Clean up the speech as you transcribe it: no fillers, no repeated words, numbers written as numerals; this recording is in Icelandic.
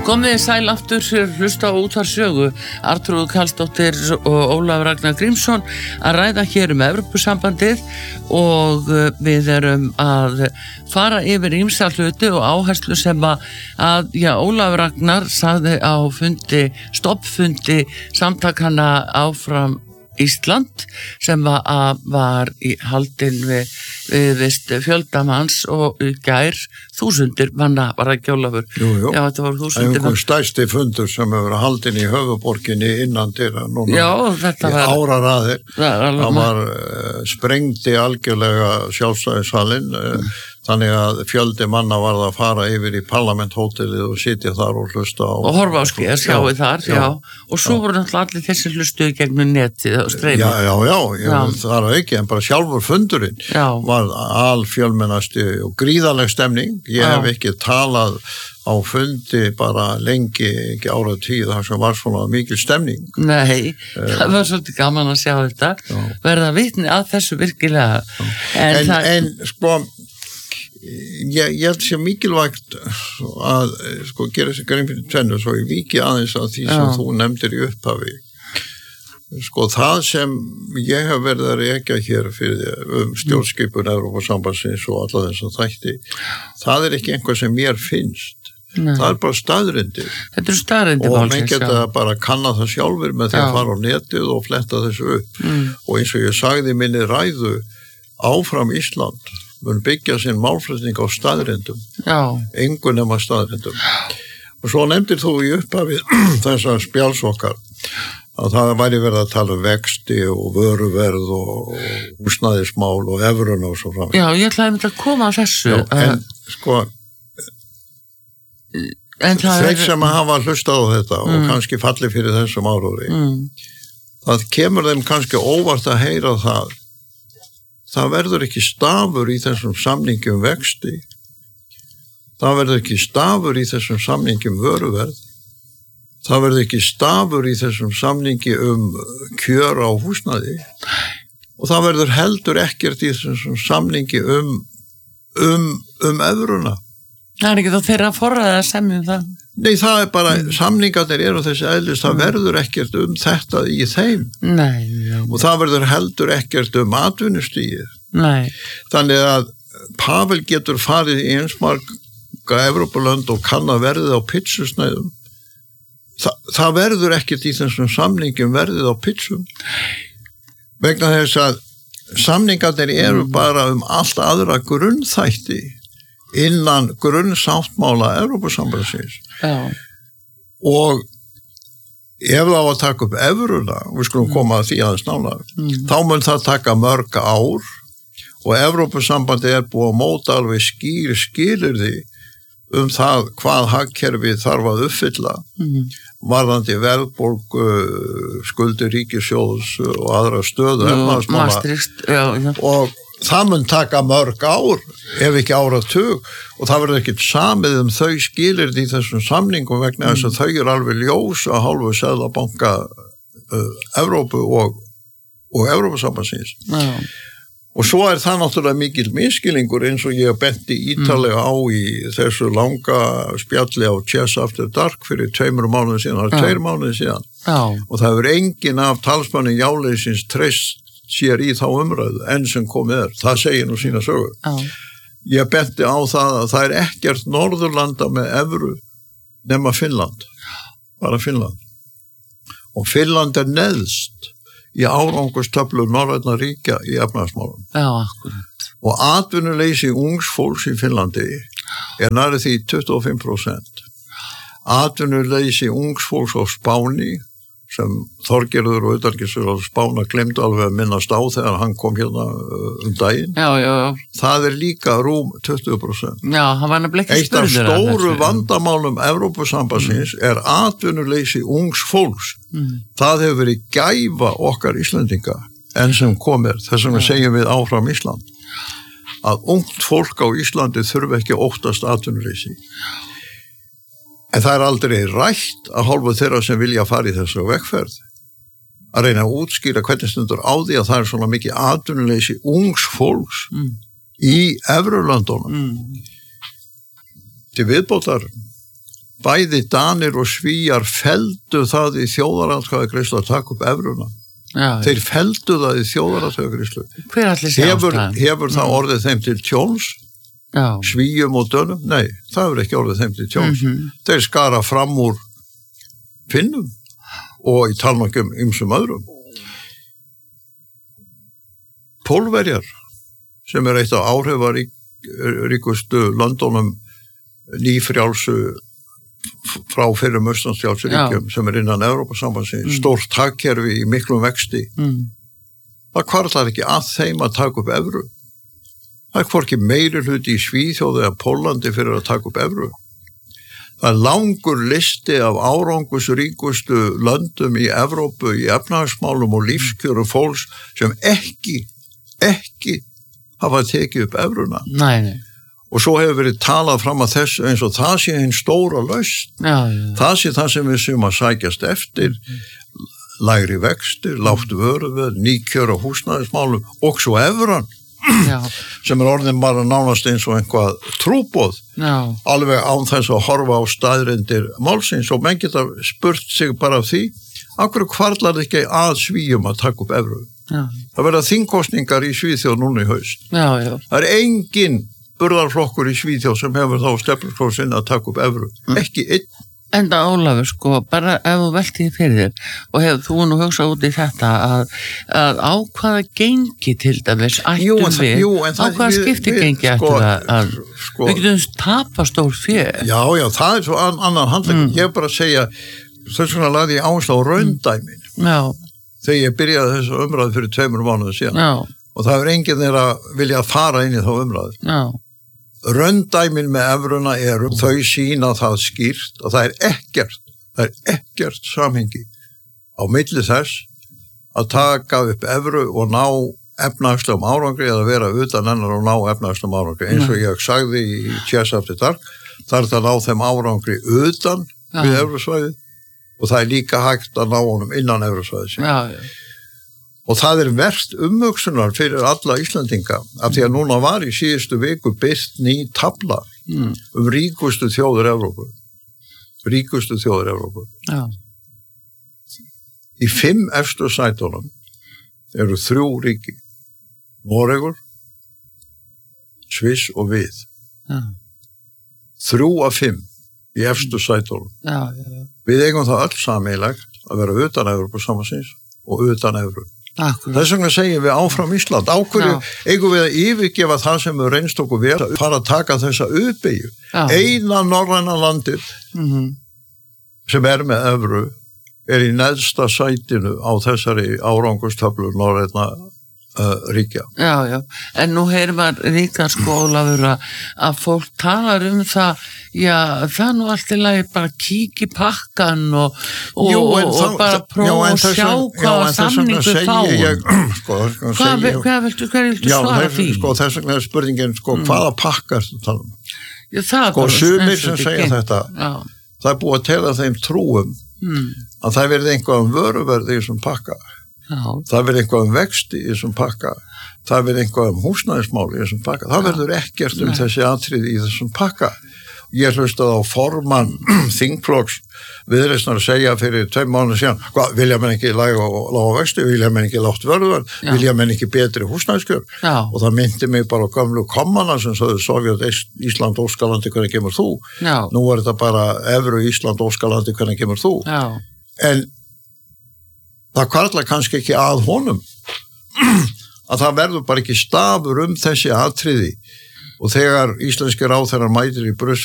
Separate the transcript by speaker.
Speaker 1: Komið sæl aftur hlusta á útvarpssögu. Arnþrúður Karlsdóttir og Ólafur Ragnar Grímsson að ræða hér Evrópusambandið og við erum að fara yfir ýmsa hluti og áherslu sem Ólafur Ragnar sagði á stoppfundi samtakanna áfram Ísland sem var í haldin við fjöldamanns og gær þúsundir manna var ekki Ólafur.
Speaker 2: Jú.
Speaker 1: Já, þetta var þúsundir.
Speaker 2: Það er einhver stærsti fundur sem hefur verið haldin í höfuðborginni innan dyra núna.
Speaker 1: Já, þetta var
Speaker 2: áraraðir. Það var sprengdi algjörlega Sjálfstæðishalinn. Þannig að fjöldi manna var að fara yfir í parlamenthótelið og sitja þar og hlusta á... Og
Speaker 1: horfa á sjáu þar, já. Og svo voru náttúrulega allir þessi hlustu gegnum netið og streymi.
Speaker 2: Já, það er ekki, en bara sjálfur fundurinn var alfjölmennasti og gríðarleg stemning. Ég hef ekki talað á fundi bara lengi, ekki áratíð, þar sem var svona mikil stemning.
Speaker 1: Nei, það var svolítið gaman að sjá þetta. Verða vitni að þessu virkilega.
Speaker 2: En sko... Ég held sér mikilvægt að gera sér grein fyrir tvennu svo ég víki aðeins að því sem þú nefndir í upphafi. Það sem ég hef verið að rekja hér fyrir stjórnskipun Evrópusambandsins og alla þess að þætti, það er ekki einhvað sem mér finnst. Nei. Það er bara staðreyndir.
Speaker 1: Þetta eru staðreyndir.
Speaker 2: Og menn geta bara kanna það sjálfur með því að fara á netið og fletta þessu upp. Og eins og ég sagði í minni ræðu, áfram Ísland mun byggja sinn málflutning á staðreyndum. Engu nema staðreyndum. Og svo nefndir þú í upphafi þessar spjálsokkar að það væri verið að tala vexti og vöruverð og húsnæðismál og evrun og svo fram.
Speaker 1: Já, ég ætlaði að koma að þessu.
Speaker 2: Þeir sem hafa hlustað á þetta og kannski falli fyrir þessum áróri, það kemur þeim kannski óvart að heyra það verður ekki stafur í þessum samningi vexti. Það verður ekki stafur í þessum samningi vöruverð. Það verður ekki stafur í þessum samningi kjör á húsnæði. Og það verður heldur ekkert í þessum samningi evruna.
Speaker 1: Það er ekki þá þeirra forræði að semja það.
Speaker 2: Nei, það er bara, samningarnir eru þessi eðlis, það verður ekkert þetta í þeim.
Speaker 1: Nei.
Speaker 2: Og það verður heldur ekkert atvinnustigið.
Speaker 1: Nei.
Speaker 2: Þannig að Pavel getur farið í einsmarga Evrópulönd og kanna verðið á pitsusnæðum. Það verður ekkert í þessum samningum verðið á pitsum. Vegna þess að samningarnir eru bara allt aðra grunnþætti innan grunnsáttmála Evrópusambandsins. Og ef það á að taka upp evruna, við skulum koma að því aðeins nánar, þá mun það taka mörg ár og Evrópusambandi er búið að móta alveg skilyrði það hvað hagkerfi þarf að uppfylla varðandi verðbólgu, skuldir ríkissjóðs og aðra stöðu efnahagsmála. Og það mun taka mörg ár, ef ekki áratug, og það verður ekkert samið þau skilyrði í þessum samningum vegna þess að þau eru alveg ljós að hálfu Seðlabanka Evrópu og Evrópusambandsins. Og svo er það náttúrulega mikil misskilningur eins og ég benti ítarlega á í þessu langa spjalli á Chess After Dark fyrir 2 mánuði síðan, 2 mánuði síðan. Og það hefur enginn af talsmanni jáleysins treyst sér í þá umræðu enn sem komið það segir nú sína sögu. Ég benti á það að það er ekkert Norðurlanda með evru nema Finnland, bara Finnland. Og Finnland er neðst í árangurstöflu norrænna ríkja í efnahagsmálum.
Speaker 1: Akkurat.
Speaker 2: Og atvinnuleysi ungs fólks í Finnlandi er nærri því 25%. Atvinnuleysi ungs fólks á Spáni sem Þorgerður og utanríkisráðherra á Spána glemdu alveg að minnast á þegar hann kom hérna daginn. Það er líka rúm 20%.
Speaker 1: Já, hann var nefnilega ekki spurður.
Speaker 2: Eitt af stóru vandamálum Evrópusambandsins er atvinnuleysi ungs fólks. Það hefur verið gæfa okkar Íslendinga enn sem komir, þess vegna segjum við áfram Ísland, að ungt fólk á Íslandi þurfi ekki óttast atvinnuleysi. En það er aldrei rætt að hálfu þeirra sem vilja fara í þessu vegferð. Að reyna að útskýra hvernig stundur á því að það er svona mikið atvinnuleysi ungs fólks í Evrulöndunum. Til viðbótar bæði Danir og Svíjar felldu það í þjóðaratkvæðagreiðslu að taka upp evruna.
Speaker 1: Já,
Speaker 2: þeir felldu það í þjóðaratkvæðagreiðslu.
Speaker 1: Hver allir sé ástæðan?
Speaker 2: Hefur það orðið þeim til tjóns?
Speaker 1: Já.
Speaker 2: Svíjum og Dönum? Nei, það hefur ekki orðið þeim til tjóns. Þeir skara fram úr Finnum og í talmangum ýmsum öðrum. Pólverjar, sem eitt af áhrifaríkustu löndunum nýfrjálsu frá fyrrum Austlandsfjálsríkjum sem innan Evrópusambandsins, stórt hagkerfi í miklum vexti. Það hvarflar ekki að þeim að taka upp evru. Það hvorki meiri hluti í Svíþjóð eða Póllandi fyrir að taka upp evru. Það langur listi af árangusríkustu löndum í Evrópu, í efnahagsmálum og lífskjöru fólks sem ekki hafa tekið upp evruna.
Speaker 1: Nei.
Speaker 2: Og svo hefur verið talað fram að þessu eins og það sé hinn stóra lausn.
Speaker 1: Já.
Speaker 2: Það sé það sem við séum að sækjast eftir, lægri vextir, lágt vöruverð, nýkjör á húsnæðismálum og svo evran. Já. Sem orðin bara nánast eins og einhvað trúboð. Já. Alveg án þess að horfa á staðreyndir málsins og menn geta spurt sig bara af því, af hverju hvarflar ekki að Svíum að taka upp evru? Já. Það verða þingkosningar í Svíþjóð núna í haust. Já. Það engin burðarflokkur í Svíþjóð sem hefur þá stefnusklósinn að taka upp evru. Ekki einn.
Speaker 1: Enda Ólafur, sko, bara ef þú veltið fyrir þér og hefur þú nú hugsað út í þetta að á hvaða gengi til dæmis ættum á hvaða skipti gengi ættum að við getum tapa stór fér.
Speaker 2: Já, það svo annan handlegg. Ég bara að segja, þess vegna lagði ég áherslu á raundæmin. Já. Þegar ég byrjaði þessu umræðu fyrir 2 mánuðum síðan. Já. Og það enginn þeirra vilja fara inn í þá umræðu. Já. Raundæmin með evruna þau sýna það skýrt og það er ekkert samhengi á milli þess að taka upp evru og ná efnahagslegum árangri eða vera utan hennar og ná efnahagslegum árangri. Eins og ég sagði í Chess After Dark, það að ná þeim árangri utan við evrusvæðið og það líka hægt að ná honum innan evrusvæðið. Já. Og það verst umhugsunar fyrir alla Íslandinga af því að núna var í síðustu viku birt ný tabla ríkustu þjóðir Evrópu. Ríkustu þjóðir Evrópu. Já. Í 5 efstu sætunum eru 3 ríki. Noregur, Sviss og við. Já. 3 af 5 í efstu sætunum. Já. Við eigum það öll sameiginlegt að vera utan Evrópusambandsins og utan evru. Þess vegna segjum við áfram Ísland. Á hverju eigum við að yfirgefa það sem við reynst okkur vel að fara að taka þessa uppbyggju. Eina norræna landið sem með evru í neðsta sætinu á þessari árangurstöflu norræna ríkja.
Speaker 1: Já. En nú heyrir maður líka Ólafur að fólk talar það, það nú allt í lagi bara kíkja í pakkan og bara prófa að sjá hvaða samningu fáum. Hvað viltu svara því?
Speaker 2: Þess vegna spurningin, hvaða pakkar þú tala um? Sumir sem segja þetta, það búið að tela þeim trúum að það verði einhvað vöruverði í þessum pakka. Já. Það verður eitthvað vexti í þessum pakka, það verður eitthvað húsnæðismál í þessum pakka, það verður ekkert þessi atriði í þessum pakka. Ég hlustaði á formann þingflokks Viðreisnar að segja fyrir 2 mánuðum síðan, vilja menn ekki lága vexti, vilja menn ekki lágt vörðverð, vilja menn ekki betri húsnæðiskjör. Og það myndi mig bara gamlu kommana sem sagði Sovjet, Ísland, Óskalandi, hvernig kemur þú? Já. Nú þetta bara evru Ísland, Óskalandi, hvernig kemur þú? Já. En það hvarflar kannski ekki að honum að það verður bara ekki stafur þessi atriði og þegar íslenski ráðherrar mætir í Brussel